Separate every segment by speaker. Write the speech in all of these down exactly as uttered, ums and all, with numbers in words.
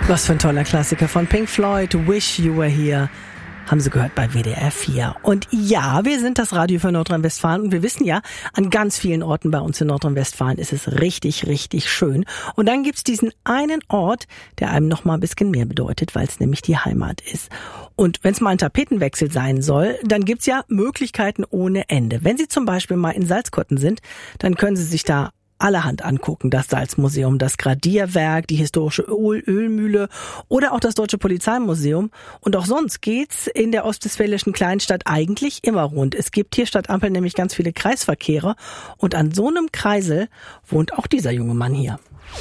Speaker 1: Was für ein toller Klassiker von Pink Floyd, Wish You Were Here. Haben Sie gehört bei W D R vier. Und ja, wir sind das Radio für Nordrhein-Westfalen und wir wissen ja, an ganz vielen Orten bei uns in Nordrhein-Westfalen ist es richtig, richtig schön. Und dann gibt's diesen einen Ort, der einem noch mal ein bisschen mehr bedeutet, weil es nämlich die Heimat ist. Und wenn es mal ein Tapetenwechsel sein soll, dann gibt's ja Möglichkeiten ohne Ende. Wenn Sie zum Beispiel mal in Salzkotten sind, dann können Sie sich da allerhand angucken. Das Salzmuseum, das Gradierwerk, die historische Öl- Ölmühle oder auch das Deutsche Polizeimuseum. Und auch sonst geht's in der ostwestfälischen Kleinstadt eigentlich immer rund. Es gibt hier statt Ampel nämlich ganz viele Kreisverkehre. Und an so einem Kreisel wohnt auch dieser junge Mann hier.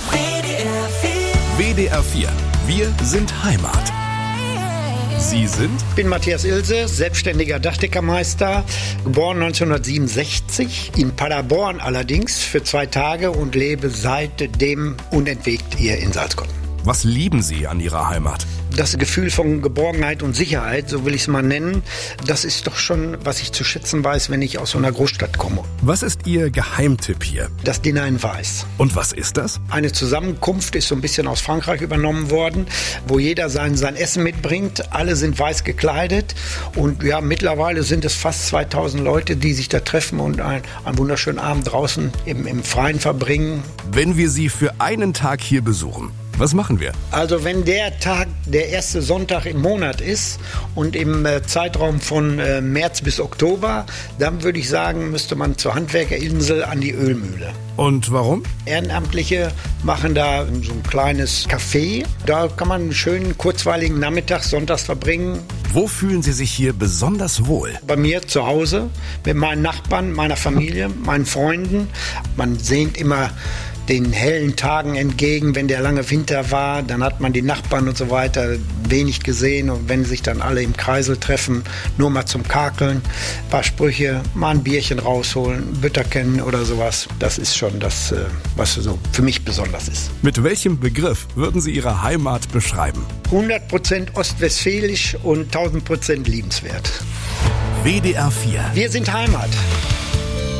Speaker 2: W D R vier. Wir sind Heimat. Sie sind?
Speaker 3: Ich bin Matthias Ilse, selbstständiger Dachdeckermeister, geboren neunzehnhundertsiebenundsechzig, in Paderborn allerdings für zwei Tage und lebe seitdem unentwegt hier in Salzkotten.
Speaker 2: Was lieben Sie an Ihrer Heimat?
Speaker 3: Das Gefühl von Geborgenheit und Sicherheit, so will ich es mal nennen, das ist doch schon, was ich zu schätzen weiß, wenn ich aus so einer Großstadt komme.
Speaker 2: Was ist Ihr Geheimtipp hier?
Speaker 3: Das Dinner in Weiß.
Speaker 2: Und was ist das?
Speaker 3: Eine Zusammenkunft ist so ein bisschen aus Frankreich übernommen worden, wo jeder sein, sein Essen mitbringt. Alle sind weiß gekleidet und ja, mittlerweile sind es fast zweitausend Leute, die sich da treffen und ein, einen wunderschönen Abend draußen im, im Freien verbringen.
Speaker 2: Wenn wir Sie für einen Tag hier besuchen, was machen wir?
Speaker 3: Also wenn der Tag der erste Sonntag im Monat ist und im äh, Zeitraum von äh, März bis Oktober, dann würde ich sagen, müsste man zur Handwerkerinsel an die Ölmühle.
Speaker 2: Und warum?
Speaker 3: Ehrenamtliche machen da so ein kleines Café. Da kann man einen schönen, kurzweiligen Nachmittag sonntags verbringen.
Speaker 2: Wo fühlen Sie sich hier besonders wohl?
Speaker 3: Bei mir zu Hause, mit meinen Nachbarn, meiner Familie, meinen Freunden. Man sehnt immer den hellen Tagen entgegen, wenn der lange Winter war, dann hat man die Nachbarn und so weiter wenig gesehen und wenn sich dann alle im Kreisel treffen, nur mal zum Kakeln, ein paar Sprüche, mal ein Bierchen rausholen, Bütterken oder sowas, das ist schon das, was so für mich besonders ist.
Speaker 2: Mit welchem Begriff würden Sie Ihre Heimat beschreiben?
Speaker 3: hundert Prozent ostwestfälisch und tausend Prozent liebenswert.
Speaker 2: W D R vier.
Speaker 3: Wir sind Heimat.